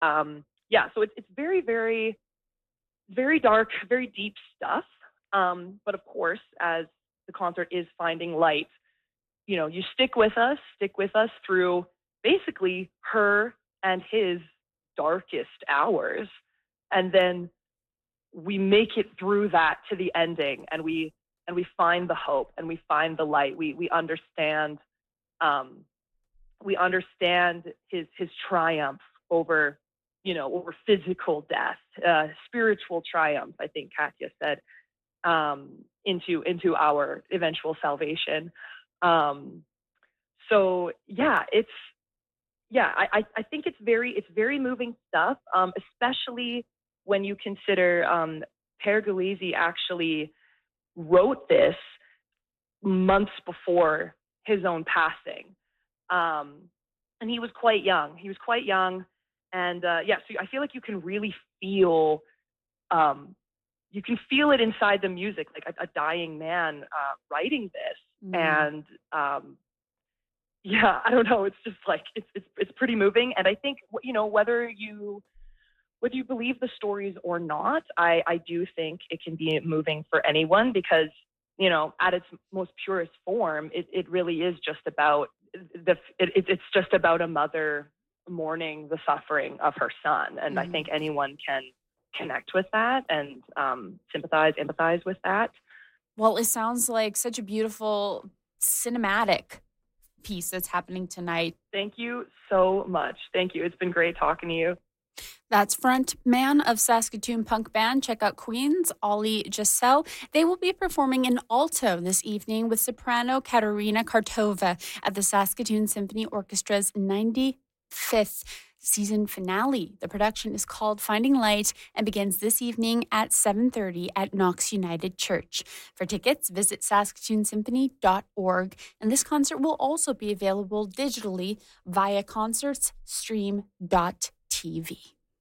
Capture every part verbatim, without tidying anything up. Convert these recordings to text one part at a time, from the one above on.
um, yeah, so it's, it's very, very, very dark, very deep stuff. Um, but of course, as the concert is finding light, you know, you stick with us, stick with us through basically her and his darkest hours. And then we make it through that to the ending, and we and we find the hope, and we find the light. We we understand um, we understand his his triumph over, you know, over physical death, uh, spiritual triumph, I think Katya said, um, into into our eventual salvation. Um, so yeah, it's yeah, I I think it's very it's very moving stuff, um, especially when you consider um, Pergolesi actually wrote this months before his own passing. Um, and he was quite young. He was quite young. And uh, yeah, so I feel like you can really feel, um, you can feel it inside the music, like a, a dying man uh, writing this. Mm. And um, yeah, I don't know. It's just like, it's, it's, it's pretty moving. And I think, you know, whether you, whether you believe the stories or not, I, I do think it can be moving for anyone, because, you know, at its most purest form, it, it really is just about the, it, it's just about a mother mourning the suffering of her son. And mm-hmm. I think anyone can connect with that and um, sympathize, empathize with that. Well, it sounds like such a beautiful cinematic piece that's happening tonight. Thank you so much. Thank you. It's been great talking to you. That's front man of Saskatoon punk band Check Out Queens, Ollie Giselle. They will be performing in alto this evening with soprano Katerina Kartova at the Saskatoon Symphony Orchestra's ninety-fifth season finale. The production is called Finding Light and begins this evening at seven thirty at Knox United Church. For tickets, visit saskatoon symphony dot org. And this concert will also be available digitally via concerts stream dot t v.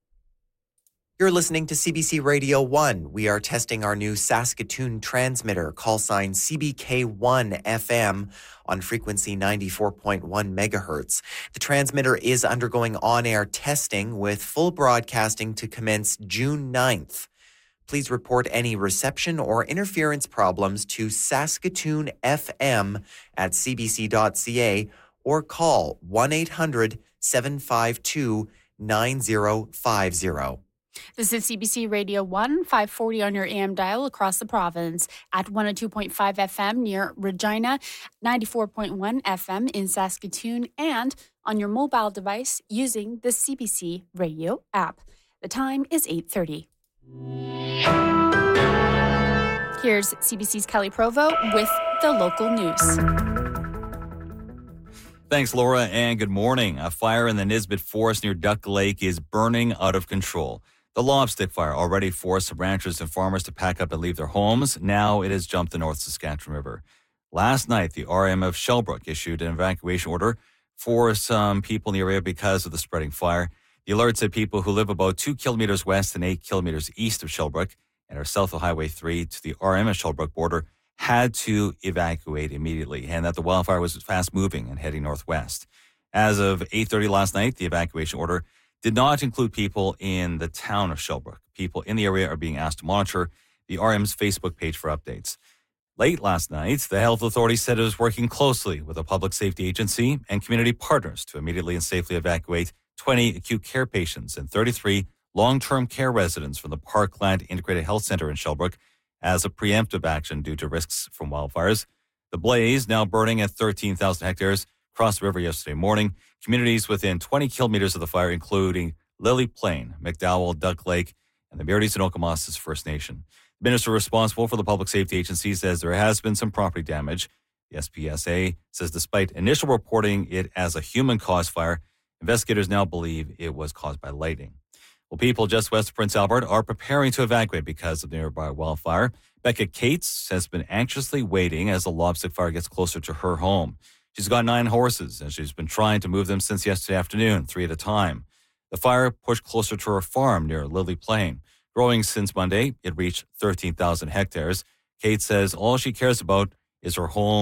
You're listening to C B C Radio one. We are testing our new Saskatoon transmitter, call sign C B K one F M, on frequency ninety-four point one megahertz. The transmitter is undergoing on-air testing with full broadcasting to commence June ninth. Please report any reception or interference problems to Saskatoon F M at c b c dot c a or call one eight hundred seven five two nine zero five zero. This is C B C Radio one, five forty on your A M dial across the province at one oh two point five F M near Regina, ninety-four point one F M in Saskatoon, and on your mobile device using the C B C Radio app. The time is eight thirty. Here's C B C's Kelly Provo with the local news. Thanks, Laura, and good morning. A fire in the Nisbet Forest near Duck Lake is burning out of control. The Lobstick fire already forced some ranchers and farmers to pack up and leave their homes. Now it has jumped the North Saskatchewan River. Last night, the R M of Shellbrook issued an evacuation order for some people in the area because of the spreading fire. The alert said people who live about two kilometers west and eight kilometers east of Shellbrook and are south of Highway three to the R M of Shellbrook border had to evacuate immediately, and that the wildfire was fast moving and heading northwest. As of eight thirty last night, the evacuation order did not include people in the town of Shellbrook. People in the area are being asked to monitor the R M's Facebook page for updates. Late last night, the health authority said it was working closely with a public safety agency and community partners to immediately and safely evacuate twenty acute care patients and thirty-three long-term care residents from the Parkland Integrated Health Center in Shellbrook as a preemptive action due to risks from wildfires. The blaze, now burning at thirteen thousand hectares, crossed the river yesterday morning. Communities within twenty kilometers of the fire, including Lily Plain, McDowell, Duck Lake, and the Métis and Okamasas First Nation. The minister responsible for the public safety agency says there has been some property damage. The S P S A says despite initial reporting it as a human-caused fire, investigators now believe it was caused by lightning. Well, people just west of Prince Albert are preparing to evacuate because of the nearby wildfire. Becca Cates has been anxiously waiting as the Lobstick fire gets closer to her home. She's got nine horses, and she's been trying to move them since yesterday afternoon, three at a time. The fire pushed closer to her farm near Lily Plain. Growing since Monday, it reached thirteen thousand hectares. Kate says all she cares about is her home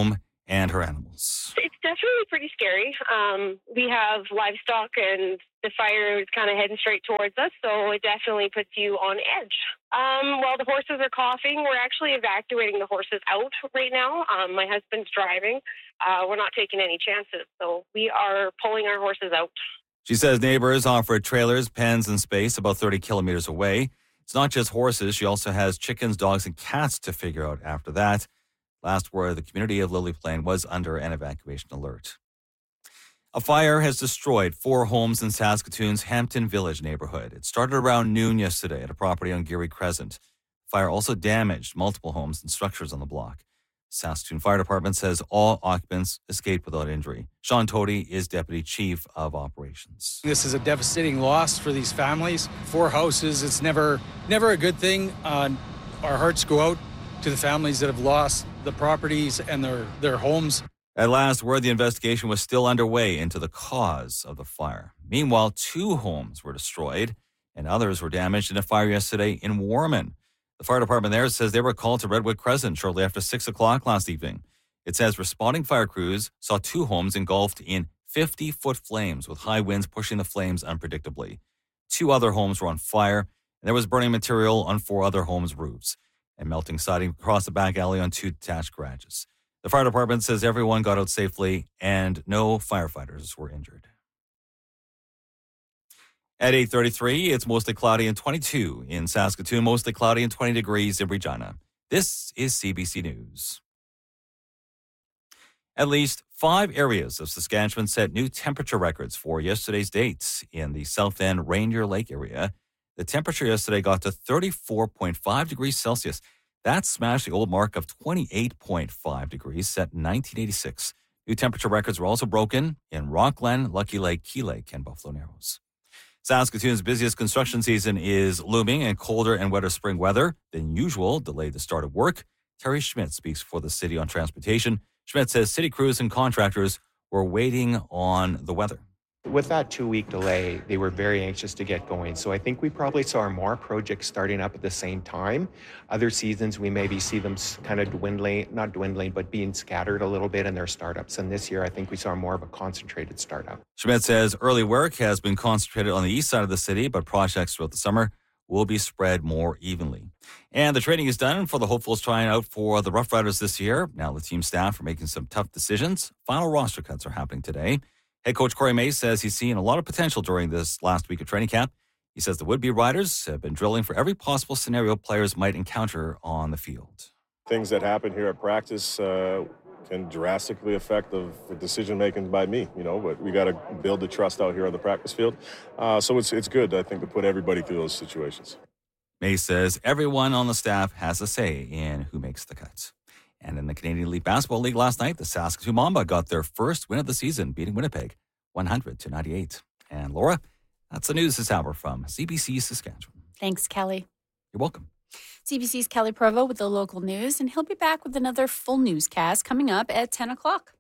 and her animals. It's definitely pretty scary. Um, we have livestock and the fire is kind of heading straight towards us, so it definitely puts you on edge. Um, well, the horses are coughing. We're actually evacuating the horses out right now. Um, my husband's driving. Uh, we're not taking any chances, so we are pulling our horses out. She says neighbors offered trailers, pens, and space about thirty kilometers away. It's not just horses. She also has chickens, dogs, and cats to figure out after that. Last word, the community of Lily Plain was under an evacuation alert. A fire has destroyed four homes in Saskatoon's Hampton Village neighborhood. It started around noon yesterday at a property on Geary Crescent. Fire also damaged multiple homes and structures on the block. Saskatoon Fire Department says all occupants escaped without injury. Sean Tody is Deputy Chief of Operations. This is a devastating loss for these families. Four houses, it's never never a good thing. Uh, our hearts go out to the families that have lost the properties and their, their homes. At last word, the investigation was still underway into the cause of the fire. Meanwhile, two homes were destroyed and others were damaged in a fire yesterday in Warman. The fire department there says they were called to Redwood Crescent shortly after six o'clock last evening. It says responding fire crews saw two homes engulfed in fifty-foot flames with high winds pushing the flames unpredictably. Two other homes were on fire, and there was burning material on four other homes' roofs and melting siding across the back alley on two detached garages. The fire department says everyone got out safely and no firefighters were injured. At eight thirty-three, it's mostly cloudy and twenty-two in Saskatoon, mostly cloudy and twenty degrees in Regina. This is C B C News. At least five areas of Saskatchewan set new temperature records for yesterday's dates. In the South End Reindeer Lake area, the temperature yesterday got to thirty-four point five degrees Celsius. That smashed the old mark of twenty-eight point five degrees set in nineteen eighty-six. New temperature records were also broken in Rockglen, Lucky Lake, Key Lake, and Buffalo Narrows. Saskatoon's busiest construction season is looming, and colder and wetter spring weather than usual delayed the start of work. Terry Schmidt speaks for the city on transportation. Schmidt says city crews and contractors were waiting on the weather. With that two-week delay, they were very anxious to get going. So I think we probably saw more projects starting up at the same time. Other seasons, we maybe see them kind of dwindling, not dwindling, but being scattered a little bit in their startups. And this year, I think we saw more of a concentrated startup. Schmidt says early work has been concentrated on the east side of the city, but projects throughout the summer will be spread more evenly. And the training is done for the hopefuls trying out for the Rough Riders this year. Now the team staff are making some tough decisions. Final roster cuts are happening today. Head coach Corey May says he's seen a lot of potential during this last week of training camp. He says the would-be riders have been drilling for every possible scenario players might encounter on the field. Things that happen here at practice uh, can drastically affect the, the decision-making by me, you know, but we got to build the trust out here on the practice field. Uh, so it's it's good, I think, to put everybody through those situations. May says everyone on the staff has a say in who makes the cuts. And in the Canadian Elite Basketball League last night, the Saskatoon Mamba got their first win of the season, beating Winnipeg one hundred to ninety-eight. And Laura, that's the news this hour from C B C Saskatchewan. Thanks, Kelly. You're welcome. C B C's Kelly Provo with the local news, and he'll be back with another full newscast coming up at ten o'clock.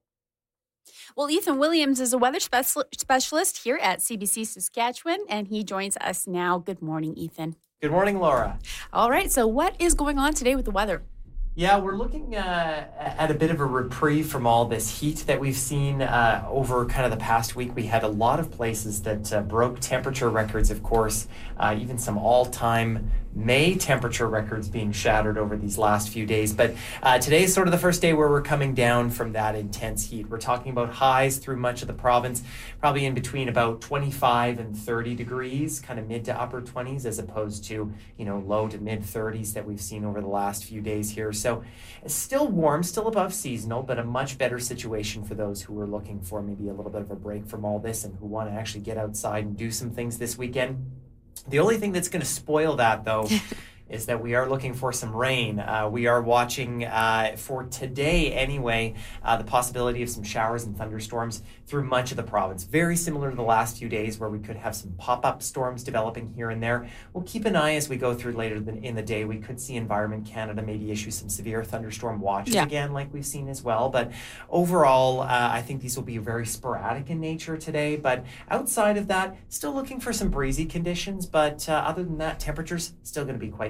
Well, Ethan Williams is a weather speci- specialist here at C B C Saskatchewan, and he joins us now. Good morning, Ethan. Good morning, Laura. All right, so what is going on today with the weather? Yeah, we're looking uh, at a bit of a reprieve from all this heat that we've seen uh, over kind of the past week. We had a lot of places that uh, broke temperature records, of course, uh, even some all-time May temperature records being shattered over these last few days. But uh, today is sort of the first day where we're coming down from that intense heat. We're talking about highs through much of the province, probably in between about twenty-five and thirty degrees, kind of mid to upper twenties, as opposed to, you know, low to mid thirties that we've seen over the last few days here. So it's still warm, still above seasonal, but a much better situation for those who are looking for maybe a little bit of a break from all this and who want to actually get outside and do some things this weekend. The only thing that's going to spoil that, though, is that we are looking for some rain. Uh, we are watching uh, for today anyway, uh, the possibility of some showers and thunderstorms through much of the province. Very similar to the last few days where we could have some pop-up storms developing here and there. We'll keep an eye as we go through later in the day. We could see Environment Canada maybe issue some severe thunderstorm watches yeah. again, like we've seen as well. But overall, uh, I think these will be very sporadic in nature today. But outside of that, still looking for some breezy conditions. But uh, other than that, temperatures still going to be quite nice.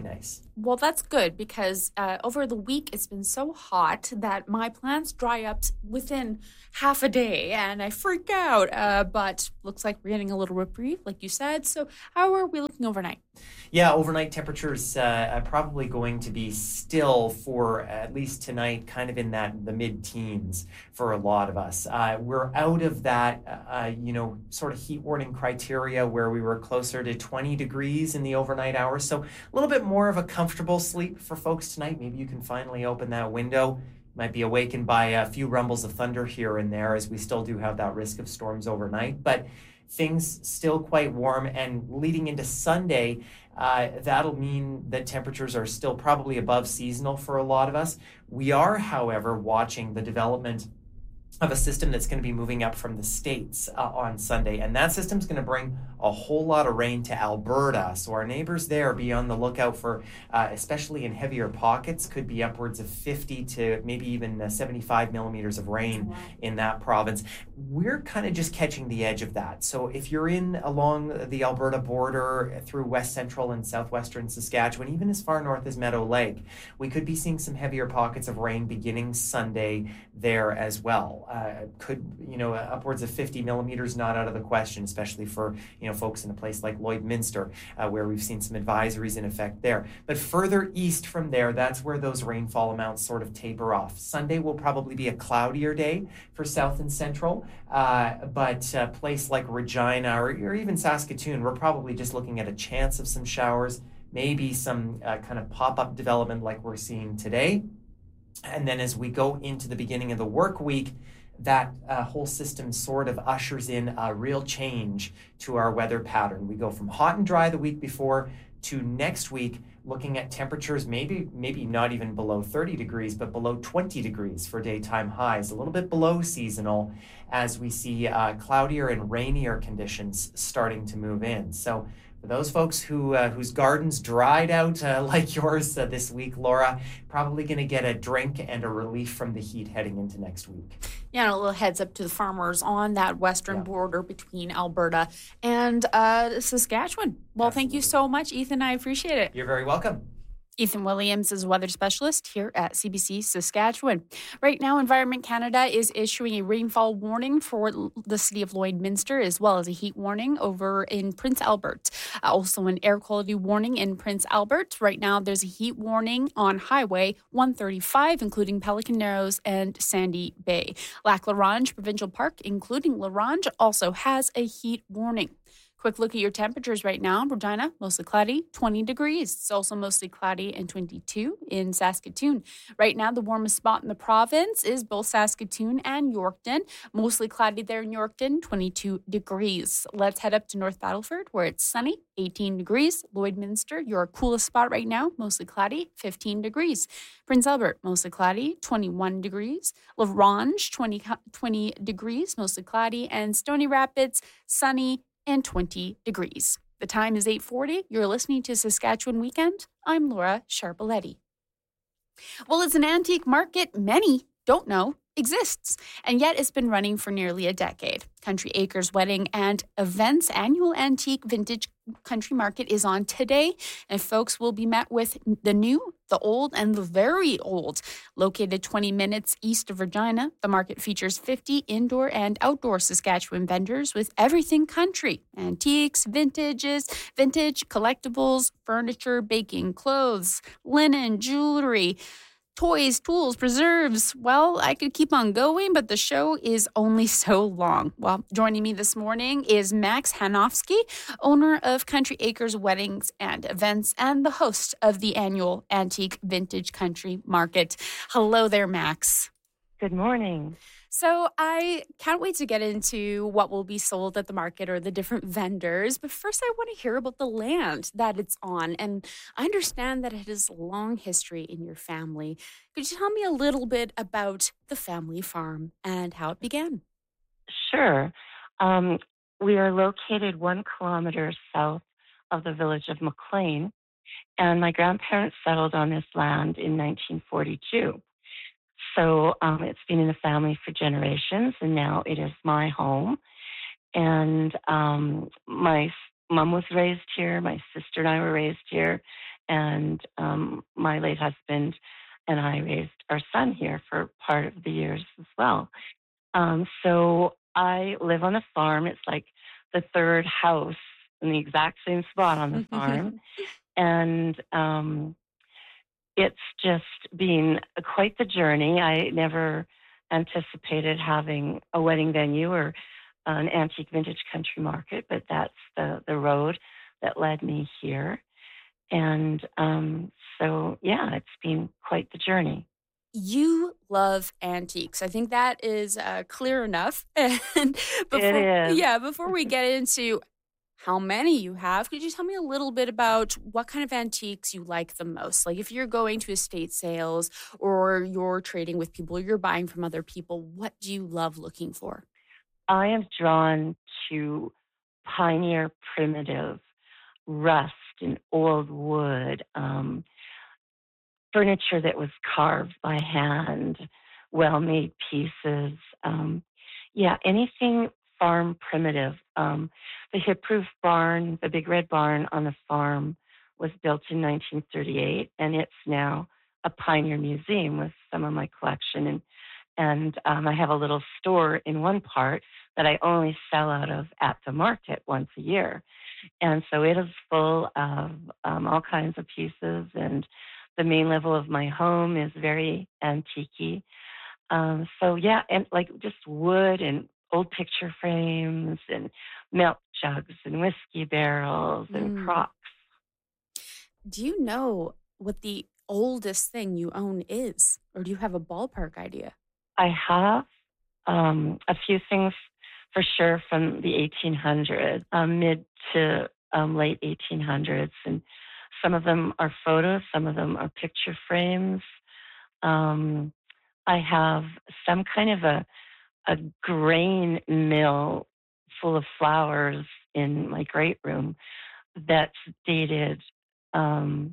nice. Well, that's good because uh, over the week it's been so hot that my plants dry up within half a day and I freak out. Uh, but looks like we're getting a little reprieve, like you said. So how are we looking overnight? Yeah, overnight temperatures uh, are probably going to be still for at least tonight, kind of in that the mid-teens for a lot of us. Uh, we're out of that, uh, you know, sort of heat warning criteria where we were closer to twenty degrees in the overnight hours. So a little bit more of a comfortable sleep for folks tonight. Maybe you can finally open that window. Might be awakened by a few rumbles of thunder here and there as we still do have that risk of storms overnight. But things still quite warm, and leading into Sunday, uh, that'll mean that temperatures are still probably above seasonal for a lot of us. We are, however, watching the development of a system that's going to be moving up from the States uh, on Sunday. And that system's going to bring a whole lot of rain to Alberta. So our neighbors there, be on the lookout for, uh, especially in heavier pockets, could be upwards of fifty to maybe even uh, seventy-five millimeters of rain in that province. We're kind of just catching the edge of that. So if you're in along the Alberta border through west central and southwestern Saskatchewan, even as far north as Meadow Lake, we could be seeing some heavier pockets of rain beginning Sunday there as well. Uh, could, you know, upwards of fifty millimeters, not out of the question, especially for, you know, folks in a place like Lloydminster, uh, where we've seen some advisories in effect there. But further east from there, that's where those rainfall amounts sort of taper off. Sunday will probably be a cloudier day for south and central, uh, but a place like Regina or, or even Saskatoon, we're probably just looking at a chance of some showers, maybe some uh, kind of pop-up development like we're seeing today. And then as we go into the beginning of the work week, that uh, whole system sort of ushers in a real change to our weather pattern. We go from hot and dry the week before to next week looking at temperatures maybe maybe not even below thirty degrees, but below twenty degrees for daytime highs, a little bit below seasonal as we see uh, cloudier and rainier conditions starting to move in. So for those folks who uh, whose gardens dried out uh, like yours uh, this week, Laura, probably going to get a drink and a relief from the heat heading into next week. Yeah, and a little heads up to the farmers on that western Yeah. border between Alberta and uh, Saskatchewan. Well, thank you so much, Ethan. I appreciate it. You're very welcome. Ethan Williams is a weather specialist here at C B C Saskatchewan. Right now, Environment Canada is issuing a rainfall warning for the city of Lloydminster, as well as a heat warning over in Prince Albert. Uh, also, an air quality warning in Prince Albert. Right now, there's a heat warning on Highway one thirty-five, including Pelican Narrows and Sandy Bay. Lac La Ronge Provincial Park, including La Ronge, also has a heat warning. Quick look at your temperatures right now. Regina, mostly cloudy, twenty degrees. It's also mostly cloudy and twenty-two in Saskatoon. Right now, the warmest spot in the province is both Saskatoon and Yorkton. Mostly cloudy there in Yorkton, twenty-two degrees. Let's head up to North Battleford, where it's sunny, eighteen degrees. Lloydminster, your coolest spot right now, mostly cloudy, fifteen degrees. Prince Albert, mostly cloudy, twenty-one degrees. La Ronge, twenty, twenty degrees, mostly cloudy. And Stony Rapids, sunny, and twenty degrees. The time is eight forty. You're listening to Saskatchewan Weekend. I'm Laura Sharpaletti. Well, it's an antique market many don't know exists, and yet it's been running for nearly a decade. Country Acres Wedding and Events annual antique vintage country market is on today, and folks will be met with the new, the old, and the very old. Located twenty minutes east of Regina, the market features fifty indoor and outdoor Saskatchewan vendors with everything country: antiques, vintages, vintage, collectibles, furniture, baking, clothes, linen, jewelry, toys, tools, preserves. Well, I could keep on going, but the show is only so long. Well, joining me this morning is Max Hanofsky, owner of Country Acres Weddings and Events and the host of the annual Antique Vintage Country Market. Hello there, Max. Good morning. So I can't wait to get into what will be sold at the market or the different vendors. But first, I want to hear about the land that it's on. And I understand that it has a long history in your family. Could you tell me a little bit about the family farm and how it began? Sure. Um, we are located one kilometer south of the village of McLean, and my grandparents settled on this land in nineteen forty-two. So um, it's been in the family for generations, and now it is my home. And um, my mom was raised here. My sister and I were raised here. and um, my late husband and I raised our son here for part of the years as well. Um, so I live on a farm. It's like the third house in the exact same spot on the farm. And um, it's just been quite the journey. I never anticipated having a wedding venue or an antique vintage country market, but that's the, the road that led me here. And um, so, yeah, it's been quite the journey. You love antiques. I think that is uh, clear enough. And before, it is. Yeah, before we get into how many you have, could you tell me a little bit about what kind of antiques you like the most? Like if you're going to estate sales or you're trading with people, you're buying from other people, what do you love looking for? I am drawn to pioneer primitive rust and old wood, um, furniture that was carved by hand, well-made pieces. Um, yeah, anything farm primitive. Um, the hip-roof barn, the big red barn on the farm, was built in nineteen thirty-eight, and it's now a pioneer museum with some of my collection. And and um, I have a little store in one part that I only sell out of at the market once a year. And so it is full of um, all kinds of pieces, and the main level of my home is very antique-y. Um, so yeah, and like just wood and old picture frames and milk jugs and whiskey barrels and Mm. crocks. Do you know what the oldest thing you own is? Or do you have a ballpark idea? I have um, a few things for sure from the eighteen hundreds, um, mid to um, late eighteen hundreds. And some of them are photos, some of them are picture frames. Um, I have some kind of a, a grain mill full of flowers in my great room that's dated um,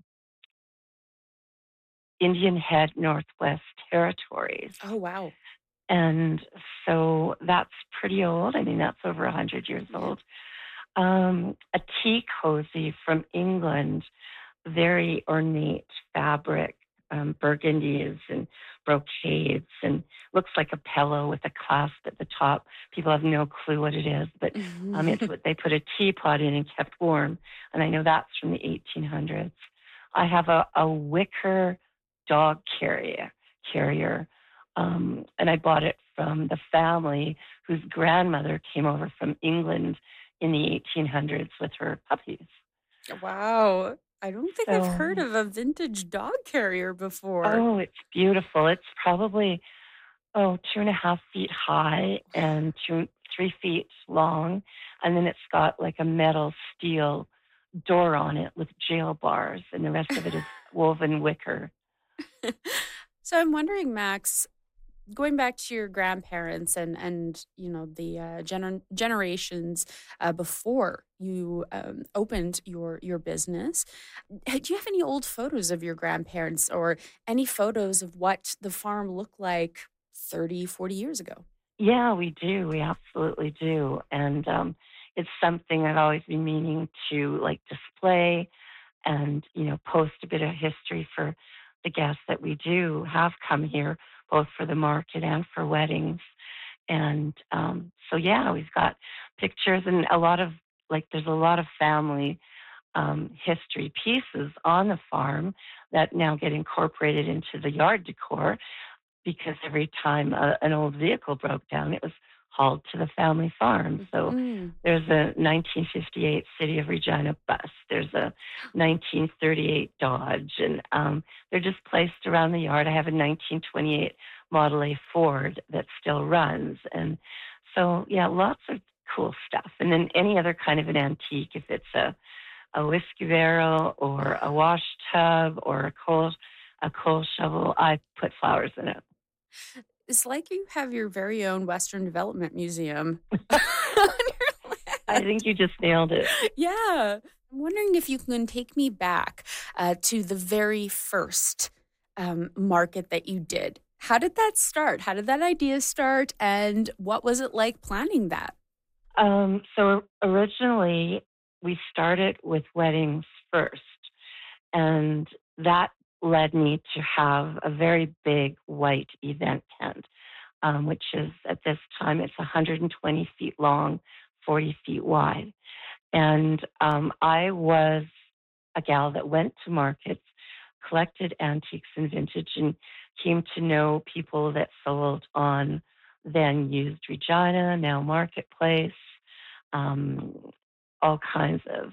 Indian Head, Northwest Territories. Oh, wow. And so that's pretty old. I mean, that's over one hundred years old. Um, a tea cozy from England, very ornate fabric, um, burgundies and brocades, and looks like a pillow with a clasp at the top. People have no clue what it is, but um, it's what they put a teapot in and kept warm. And I know that's from the eighteen hundreds. I have a, a wicker dog carrier, carrier. Um, and I bought it from the family whose grandmother came over from England in the eighteen hundreds with her puppies. Wow. I don't think I've heard So, of a vintage dog carrier before. oh, it's beautiful. It's probably, oh, two and a half feet high and two, three feet long. And then it's got like a metal steel door on it with jail bars, and the rest of it is woven wicker. So I'm wondering, Max, going back to your grandparents and and you know the uh, gener- generations uh, before you um, opened your your business, do you have any old photos of your grandparents or any photos of what the farm looked like thirty, forty years ago? Yeah, we do. We absolutely do. And um, it's something I've always been meaning to like display and, you know, post a bit of history for the guests that we do have come here, both for the market and for weddings. And um, so, yeah, we've got pictures and a lot of, like, there's a lot of family um, history pieces on the farm that now get incorporated into the yard decor, because every time a, an old vehicle broke down, it was hauled to the family farm. So Mm. there's a nineteen fifty-eight City of Regina bus. There's a nineteen thirty-eight Dodge, and um, they're just placed around the yard. I have a nineteen twenty-eight Model A Ford that still runs. And so, yeah, lots of cool stuff. And then any other kind of an antique, if it's a, a whiskey barrel or a wash tub or a coal, a coal shovel, I put flowers in it. It's like you have your very own Western Development Museum. I think you just nailed it. Yeah. I'm wondering if you can take me back uh, to the very first um, market that you did. How did that start? How did that idea start? And what was it like planning that? Um, so originally, we started with weddings first. And that led me to have a very big white event tent, um, which is at this time, it's one hundred twenty feet long, forty feet wide. And um, I was a gal that went to markets, collected antiques and vintage, and came to know people that sold on then used Regina, now Marketplace, um, all kinds of.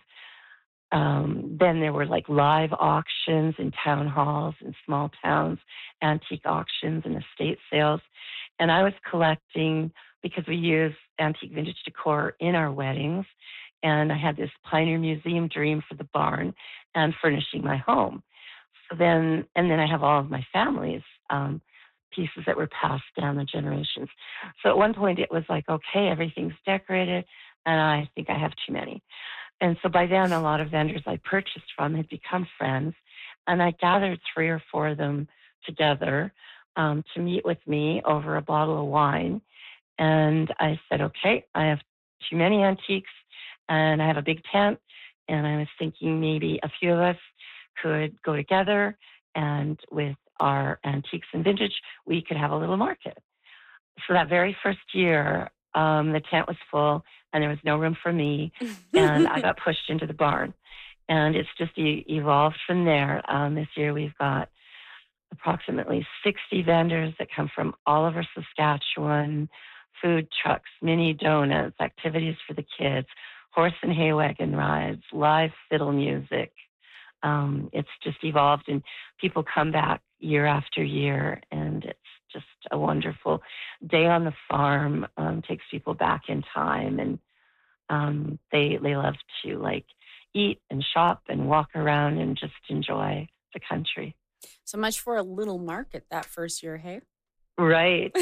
Um, then there were like live auctions in town halls in small towns, antique auctions and estate sales. And I was collecting because we use antique vintage decor in our weddings. And I had this Pioneer Museum dream for the barn and furnishing my home. So then, and then I have all of my family's um, pieces that were passed down the generations. So at one point it was like, okay, everything's decorated, and I think I have too many. And so by then, a lot of vendors I purchased from had become friends, and I gathered three or four of them together um, to meet with me over a bottle of wine. And I said, okay, I have too many antiques, and I have a big tent, and I was thinking maybe a few of us could go together, and with our antiques and vintage, we could have a little market. So that very first year, um, the tent was full, and there was no room for me, and I got pushed into the barn. And it's just e- evolved from there. Um, this year we've got approximately sixty vendors that come from all over Saskatchewan, food trucks, mini donuts, activities for the kids, horse and hay wagon rides, live fiddle music. Um, it's just evolved, and people come back year after year, and it's just a wonderful day on the farm. Um, takes people back in time, and um, they they love to like eat and shop and walk around and just enjoy the country. So much for a little market that first year, hey? Right.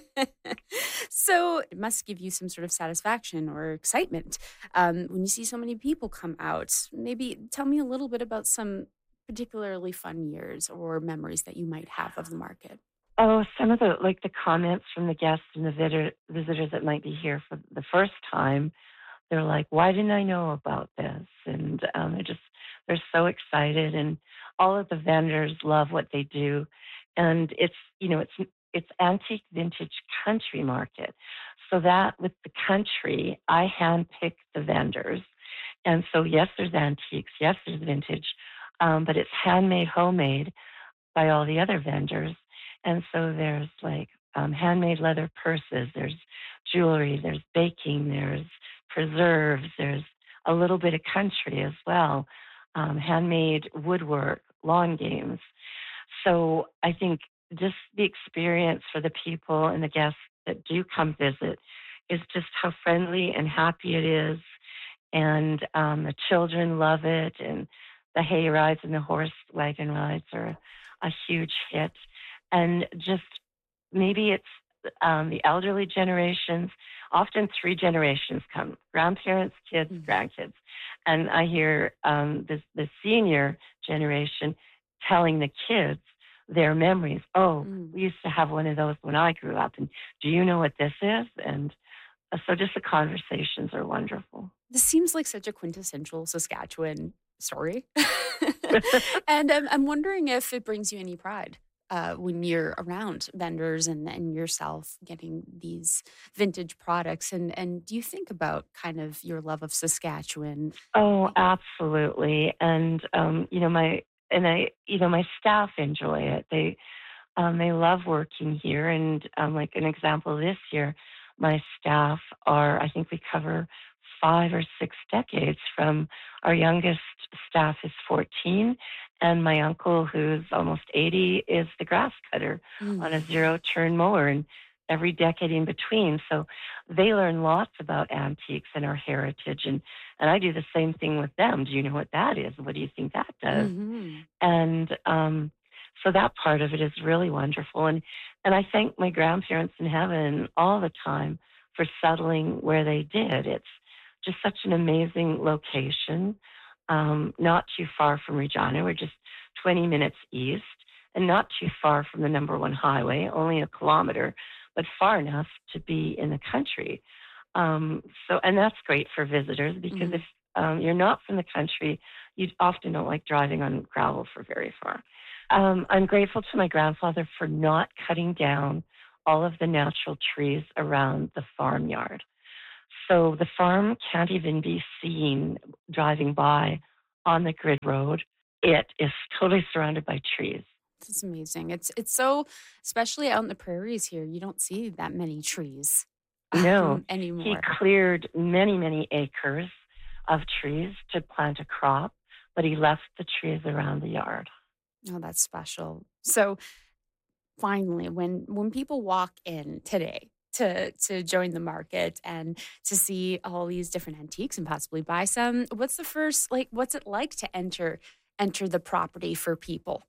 So it must give you some sort of satisfaction or excitement um, when you see so many people come out. Maybe tell me a little bit about some particularly fun years or memories that you might have of the market. Oh, some of the like the comments from the guests and the visitor, visitors that might be here for the first time. They're like, "Why didn't I know about this?" And um, they're just they're so excited, and all of the vendors love what they do, and it's you know it's it's antique vintage country market. So that with the country, I handpick the vendors. And so yes, there's antiques, yes, there's vintage, um, but it's handmade, homemade by all the other vendors. And so there's like um, handmade leather purses, there's jewelry, there's baking, there's preserves, there's a little bit of country as well, um, handmade woodwork, lawn games. So I think just the experience for the people and the guests that do come visit is just how friendly and happy it is. And um, the children love it. And the hay rides and the horse wagon rides are a huge hit. And just maybe it's um, the elderly generations, often three generations come, grandparents, kids, mm-hmm. grandkids. And I hear um, this, the senior generation telling the kids their memories. Oh, mm. we used to have one of those when I grew up. And do you know what this is? And uh, so just the conversations are wonderful. This seems like such a quintessential Saskatchewan story. And um, I'm wondering if it brings you any pride uh, when you're around vendors and, and yourself getting these vintage products. And, and do you think about kind of your love of Saskatchewan? Oh, absolutely. And, um, you know, my And I, you know, my staff enjoy it. They, um, they love working here. And um, like an example this year, my staff are, I think we cover five or six decades. From our youngest staff is fourteen, and my uncle, who's almost eighty, is the grass cutter mm. on a zero-turn mower, and every decade in between. So they learn lots about antiques and our heritage. And, and I do the same thing with them. Do you know what that is? What do you think that does? Mm-hmm. And um, so that part of it is really wonderful. And, and I thank my grandparents in heaven all the time for settling where they did. It's just such an amazing location, um, not too far from Regina. We're just twenty minutes east, and not too far from the number one highway, only a kilometer, but far enough to be in the country. Um, so, and that's great for visitors because mm-hmm. if um, you're not from the country, you often don't like driving on gravel for very far. Um, I'm grateful to my grandfather for not cutting down all of the natural trees around the farmyard. So the farm can't even be seen driving by on the grid road. It is totally surrounded by trees. This is amazing. It's it's so, especially out in the prairies here, you don't see that many trees No, um, anymore. he cleared many, many acres of trees to plant a crop, but he left the trees around the yard. Oh, that's special. So finally, when when people walk in today to to join the market and to see all these different antiques and possibly buy some, what's the first, like, what's it like to enter enter the property for people?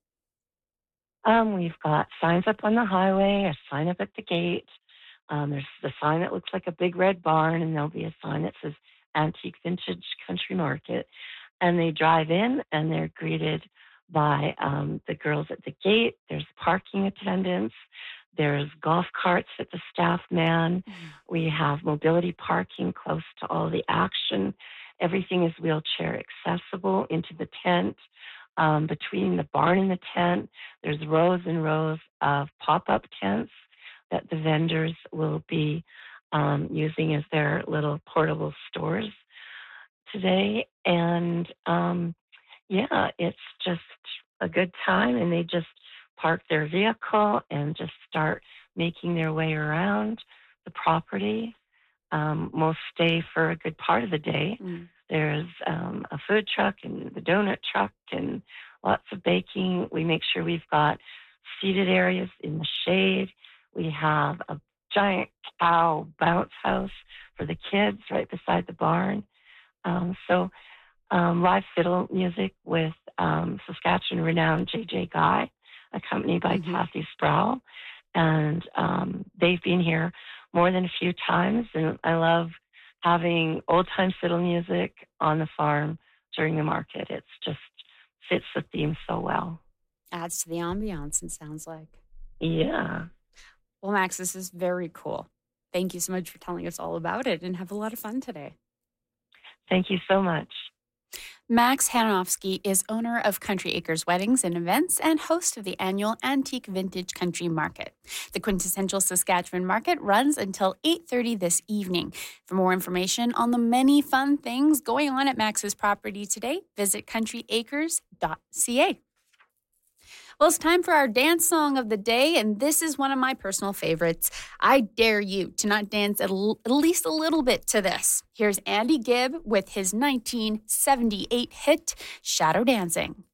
Um, we've got signs up on the highway, a sign up at the gate. Um, there's the sign that looks like a big red barn, and there'll be a sign that says Antique Vintage Country Market. And they drive in, and they're greeted by um, the girls at the gate. There's parking attendants. There's golf carts at the staff man. Mm. We have mobility parking close to all the action. Everything is wheelchair accessible into the tent. Um, between the barn and the tent, there's rows and rows of pop-up tents that the vendors will be um, using as their little portable stores today. And um, yeah, it's just a good time, and they just park their vehicle and just start making their way around the property. Um, most stay for a good part of the day. Mm. There's um, a food truck and the donut truck and lots of baking. We make sure we've got seated areas in the shade. We have a giant cow bounce house for the kids right beside the barn. Um, so um, live fiddle music with um, Saskatchewan renowned J J Guy, accompanied by mm-hmm. Kathy Sproul. And um, they've been here more than a few times, and I love having old-time fiddle music on the farm during the market. It's just fits the theme so well. Adds to the ambiance, it sounds like. Yeah. Well, Max, this is very cool. Thank you so much for telling us all about it, and have a lot of fun today. Thank you so much. Max Hanofsky is owner of Country Acres Weddings and Events and host of the annual Antique Vintage Country Market. The quintessential Saskatchewan market runs until eight thirty this evening. For more information on the many fun things going on at Max's property today, visit country acres dot c a. Well, it's time for our dance song of the day, and this is one of my personal favorites. I dare you to not dance at, l- at least a little bit to this. Here's Andy Gibb with his nineteen seventy-eight hit, Shadow Dancing.